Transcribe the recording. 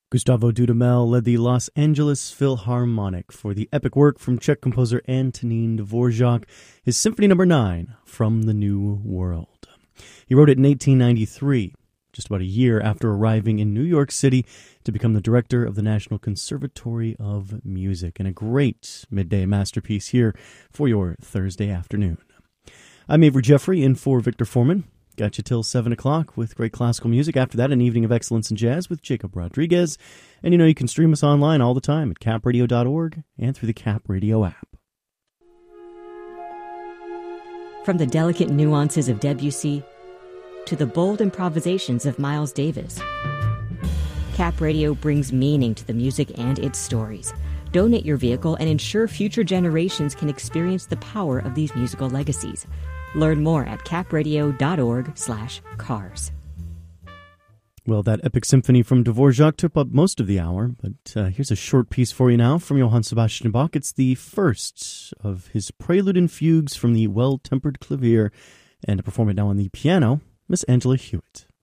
Gustavo Dudamel led the Los Angeles Philharmonic for the epic work from Czech composer Antonín Dvořák, his Symphony No. 9, From the New World. He wrote it in 1893, just about a year after arriving in New York City to become the director of the National Conservatory of Music, and a great midday masterpiece here for your Thursday afternoon. I'm Avery Jeffrey, in for Victor Foreman. Got you till 7 o'clock with great classical music. After that, an evening of excellence in jazz with Jacob Rodriguez. And you can stream us online all the time at capradio.org and through the Cap Radio app. From the delicate nuances of Debussy to the bold improvisations of Miles Davis, Cap Radio brings meaning to the music and its stories. Donate your vehicle and ensure future generations can experience the power of these musical legacies. Learn more at capradio.org/cars. Well, that epic symphony from Dvořák took up most of the hour, but here's a short piece for you now from Johann Sebastian Bach. It's the first of his prelude and fugues from the Well-Tempered Clavier, and to perform it now on the piano, Miss Angela Hewitt.